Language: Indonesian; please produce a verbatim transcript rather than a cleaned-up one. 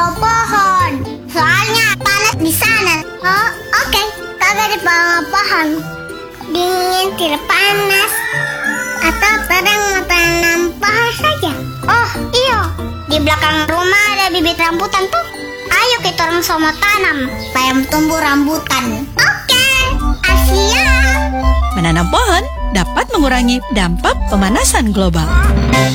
bawah pohon. Soalnya panas di sana. Oh, oke. Okay. Kagak di bawah pohon. Dingin, tidak panas. Atau sedang mau tanam pohon saja. Oh, iya. Di belakang rumah ada bibit rambutan tuh. Ayo kita orang sama tanam supaya tumbuh rambutan. Oke, okay. Asia. Menanam pohon dapat mengurangi dampak pemanasan global.